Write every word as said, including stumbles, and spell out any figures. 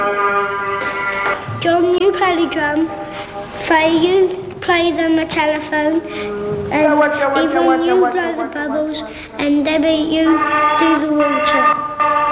John, you play the drum. Faye, you play on the telephone. And Yvonne, you blow the bubbles. And Debbie, you do the water.